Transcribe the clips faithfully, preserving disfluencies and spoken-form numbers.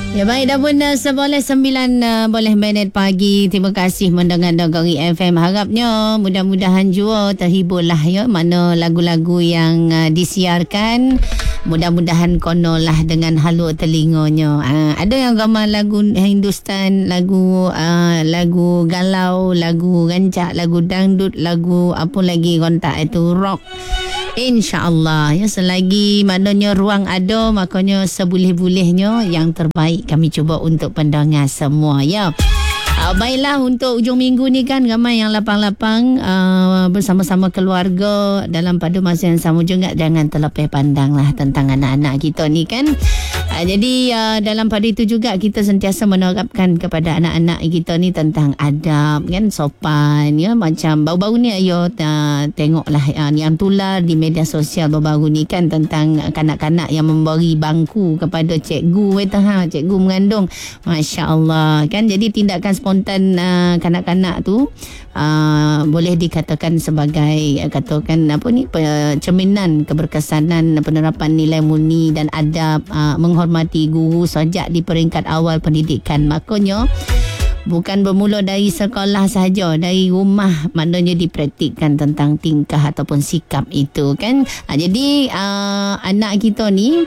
Ya baik, dah pun uh, seboleh sembilan uh, boleh minit pagi. Terima kasih mendengar Dogori F M. Harapnya mudah-mudahan juga terhibur lah ya mana lagu-lagu yang uh, disiarkan. Mudah-mudahan konolah dengan halu telinganya. Uh, ada yang gambar lagu Hindustan, lagu uh, lagu galau, lagu rancak, lagu dangdut, lagu apa lagi kontak itu rock. InsyaAllah ya, selagi maknanya ruang ada, makanya seboleh-bolehnya yang terbaik kami cuba untuk pendengar semua ya. Uh, baiklah, untuk ujung minggu ni kan ramai yang lapang-lapang uh, bersama-sama keluarga dalam pada masa yang sama juga. Jangan terlepas pandang lah tentang anak-anak kita ni kan. Uh, jadi uh, dalam pada itu juga kita sentiasa menerapkan kepada anak-anak kita ni tentang adab kan, sopan ya. Macam baru-baru ni ayo uh, tengoklah uh, yang tular di media sosial baru-baru ni kan tentang kanak-kanak yang memberi bangku kepada cikgu kata ha, cikgu mengandung. Masya-Allah kan. Jadi tindakan spontan uh, kanak-kanak tu uh, boleh dikatakan sebagai uh, katakan apa ni cerminan keberkesanan penerapan nilai murni dan adab, uh, menghormati guru sejak di peringkat awal pendidikan. Makanya bukan bermula dari sekolah saja, dari rumah maknanya dipraktikkan tentang tingkah ataupun sikap itu kan. Uh, jadi uh, anak kita ni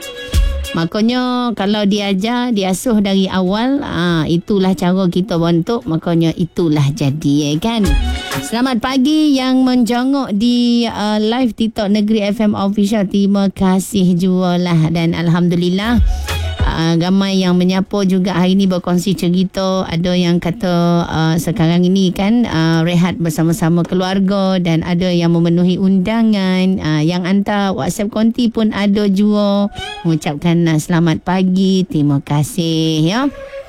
makanya kalau diajar, diasuh dari awal, aa, itulah cara kita bentuk, makanya itulah jadi kan. Selamat pagi yang menjenguk di uh, live TikTok Negeri F M Official. Terima kasih jualah dan Alhamdulillah. Uh, ramai yang menyapa juga hari ini berkongsi cerita. Ada yang kata uh, sekarang ini kan uh, rehat bersama-sama keluarga dan ada yang memenuhi undangan. Uh, yang hantar WhatsApp konti pun ada juga. Mengucapkan uh, selamat pagi. Terima kasih ya.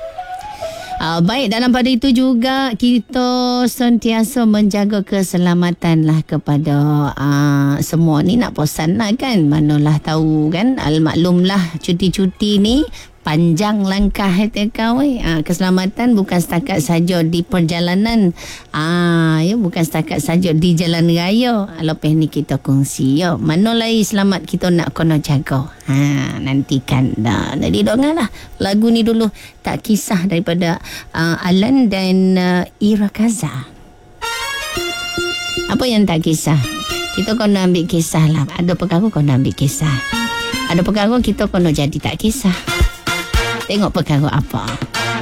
Uh, baik, dalam pada itu juga kita sentiasa menjaga keselamatan lah kepada uh, semua ni. Nak posan lah kan, manalah tahu kan, al-maklumlah cuti-cuti ni panjang langkah hati kau eh. Ha, keselamatan bukan setakat saja di perjalanan, ah ya, bukan setakat saja di jalan raya. Lepas ni kita kongsi ya, mana lagi selamat kita nak kena jaga. Ha, nantikan dah. Jadi dengarlah lagu ni dulu, Tak Kisah daripada uh, Alan dan uh, Ira Kaza. Apa yang tak kisah? Kita kena ambil kisah lah. Ada perkara kena ambil kisah. Ada perkara kita kena jadi tak kisah. Tengok perkara apa.